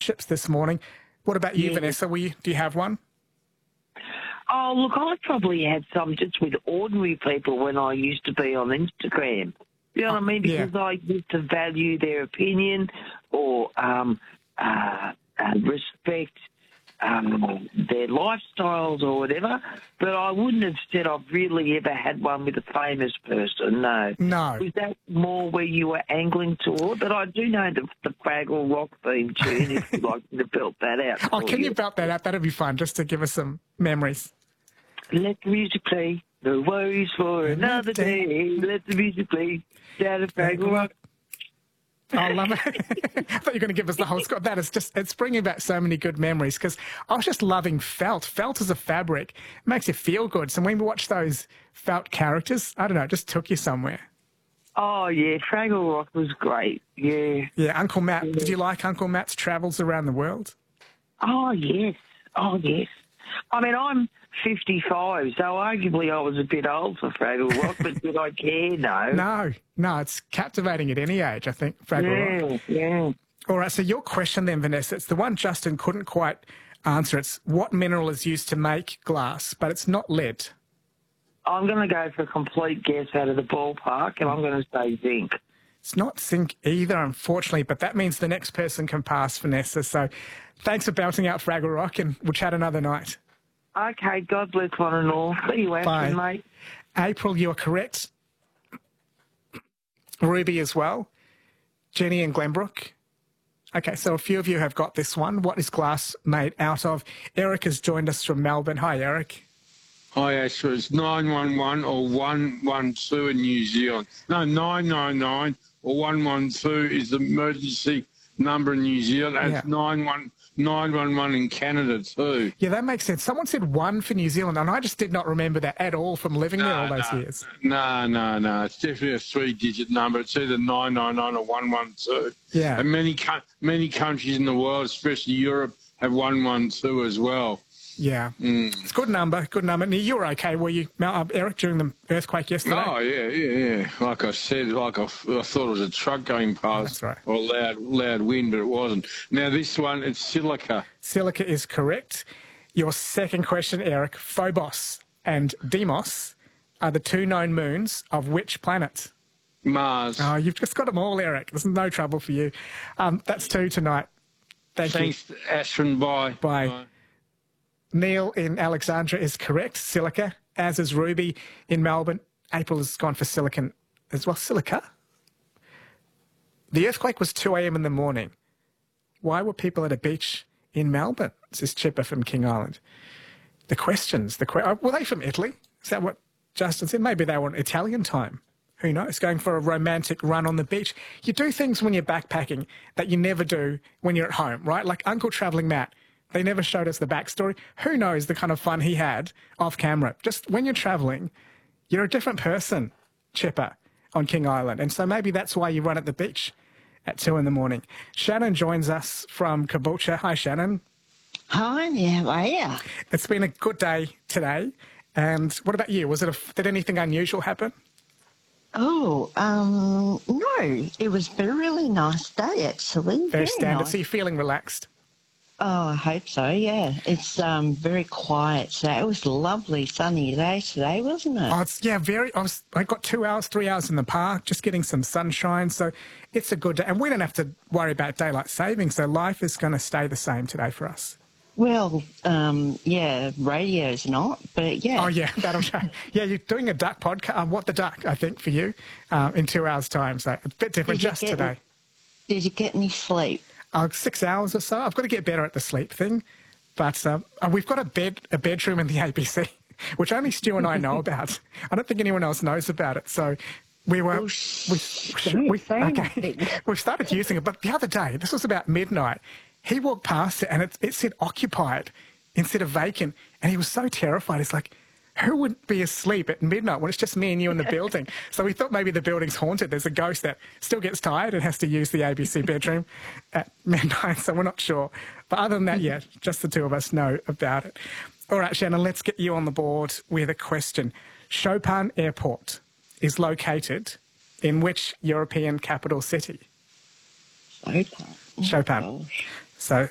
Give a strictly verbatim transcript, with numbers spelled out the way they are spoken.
relationships this morning. What about you, Yeah. Vanessa? Will you, do you have one? Oh, look, I probably had some just with ordinary people when I used to be on Instagram. You know what I mean? Yeah. Because I used to value their opinion or um, uh, uh, respect um, their lifestyles or whatever. But I wouldn't have said I've really ever had one with a famous person, no. No. Was that more where you were angling toward? But I do know the, the Fraggle Rock theme tune, if you'd like me to belt that out. Oh, for can you belt that out? That'd be fun, just to give us some memories. Let the music play, no worries for another day. Let the music play, down at Fraggle Rock. I love it. I thought you were going to give us the whole score. That is just, it's bringing back so many good memories because I was just loving felt. Felt as a fabric. It makes you feel good. So when we watch those felt characters, I don't know, it just took you somewhere. Oh, yeah, Fraggle Rock was great, yeah. Yeah, Uncle Matt. Yeah. Did you like Uncle Matt's travels around the world? Oh, yes. Oh, yes. I mean, I'm fifty-five, so arguably I was a bit old for Fraggle Rock, but did I care? No. No, no, it's captivating at any age, I think, Fraggle Rock. Yeah, yeah. All right, so your question then, Vanessa, it's the one Justin couldn't quite answer. It's what mineral is used to make glass, but it's not lead? I'm going to go for a complete guess out of the ballpark, and I'm going to say zinc. It's not zinc either, unfortunately, but that means the next person can pass, Vanessa. So thanks for belting out Fraggle Rock, and we'll chat another night. Okay, God bless one and all. See you after, mate. April, you are correct. Ruby as well. Jenny and Glenbrook. Okay, so a few of you have got this one. What is glass made out of? Eric has joined us from Melbourne. Hi, Eric. Hi, Asher. It's nine one one or one one two in New Zealand. No, nine nine nine or one one two is the emergency number in New Zealand. And Yeah. it's nine one one in Canada too. Yeah, that makes sense. Someone said one for New Zealand, and I just did not remember that at all from living there all those no, years. No, no, no. It's definitely a three-digit number. It's either nine nine nine or one one two. Yeah. And many, many countries in the world, especially Europe, have one one two as well. Yeah. Mm. It's a good number, good number. And you were okay, were you, uh, Eric, during the earthquake yesterday? Oh, yeah, yeah, yeah. Like I said, like I, I thought it was a truck going past. That's right. Or loud, loud wind, but it wasn't. Now, this one, it's silica. Silica is correct. Your second question, Eric. Phobos and Deimos are the two known moons of which planet? Mars. Oh, you've just got them all, Eric. There's no trouble for you. Um, that's two tonight. Thank Thanks, you. Ashton. Bye. Bye. Bye. Neil in Alexandra is correct. Silica, as is Ruby in Melbourne. April has gone for silicon as well. Silica? The earthquake was two a m in the morning. Why were people at a beach in Melbourne? Says Chipper from King Island. The questions. The que- were they from Italy? Is that what Justin said? Maybe they were on Italian time. Who knows? Going for a romantic run on the beach. You do things when you're backpacking that you never do when you're at home, right? Like Uncle Travelling Matt. They never showed us the backstory. Who knows the kind of fun he had off camera? Just when you're travelling, you're a different person, Chipper, on King Island. And so maybe that's why you run at the beach at two in the morning. Shannon joins us from Caboolture. Hi, Shannon. Hi, how are you? It's been a good day today. And what about you? Was it a, did anything unusual happen? Oh, um, no. It was a really nice day, actually. Very Very standard. nice. So you're feeling relaxed? Oh, I hope so, yeah. It's um very quiet today. It was a lovely sunny day today, wasn't it? Oh, it's, yeah, very. I, was, I got two hours, three hours in the park, just getting some sunshine. So it's a good day. And we don't have to worry about daylight saving. So life is going to stay the same today for us. Well, um, yeah, radio's not, but yeah. Oh, yeah, that'll change. Yeah, you're doing a duck podcast. Um, what the duck, I think, for you uh, in two hours' time. So a bit different Did you just get- today. Did you get any sleep? Uh, six hours or so. I've got to get better at the sleep thing. But um, uh, we've got a bed, a bedroom in the A B C, which only Stu and I know about. I don't think anyone else knows about it. So we were... Oh, we, shh, we, we, say okay. nothing. We've started using it. But the other day, this was about midnight, he walked past it and it, it said occupied instead of vacant. And he was so terrified. He's like, who would be asleep at midnight when it's just me and you in the building? So we thought maybe the building's haunted. There's a ghost that still gets tired and has to use the A B C bedroom at midnight, so we're not sure. But other than that, yeah, just the two of us know about it. All right, Shannon, let's get you on the board with a question. Chopin Airport is located in which European capital city? Chopin. Chopin. Oh, gosh. So